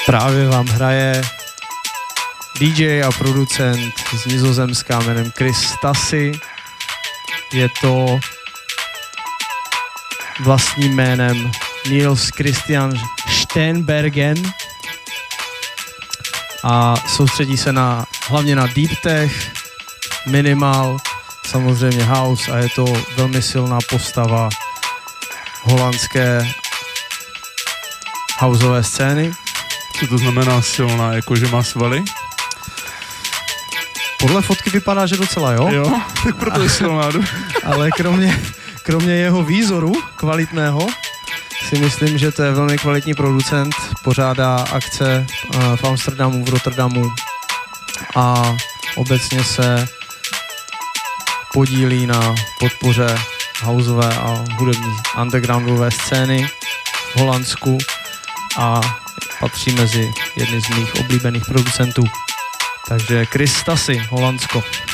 Právě vám hraje DJ a producent z Nizozemska jménem Chris Stassi. Je to vlastním jménem Niels Christian Steenbergen a soustředí se hlavně na deep tech, minimal, samozřejmě house a je to velmi silná postava holandské houseové scény. Co to znamená silná, jakože má svaly? Podle fotky vypadá, že docela jo. Jo, tak proto je silná. Ale kromě jeho výzoru kvalitného si myslím, že to je velmi kvalitní producent, pořádá akce v Amsterdamu, v Rotterdamu a obecně se podílí na podpoře houseové a hudební undergroundové scény v Holandsku a patří mezi jedny z mých oblíbených producentů. Takže Chris Stassi, Holandsko.